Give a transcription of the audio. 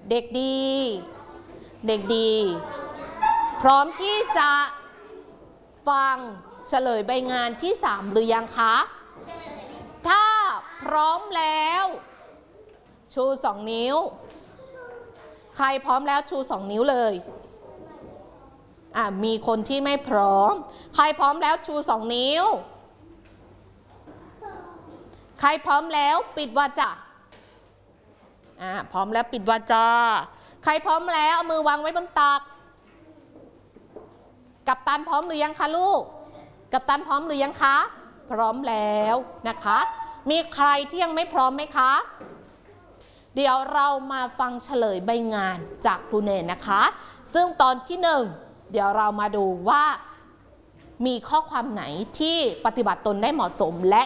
เด็กดี เด็กดีพร้อมที่จะฟังเฉลยใบงานที่3หรือยังคะถ้าพร้อมแล้วชู2นิ้วใครพร้อมแล้วชู2นิ้วเลยมีคนที่ไม่พร้อมใครพร้อมแล้วชู2นิ้วใครพร้อมแล้วปิดวาจาพร้อมแล้วปิดวาจาใครพร้อมแล้วเอามือวางไว้บนตักกัปตันพร้อมหรือยังคะลูกกัปตันพร้อมหรือยังคะพร้อมแล้วนะคะมีใครที่ยังไม่พร้อมไหมคะเดี๋ยวเรามาฟังเฉลยใบงานจากครูเนนนะคะซึ่งตอนที่1เดี๋ยวเรามาดูว่ามีข้อความไหนที่ปฏิบัติตนได้เหมาะสมและ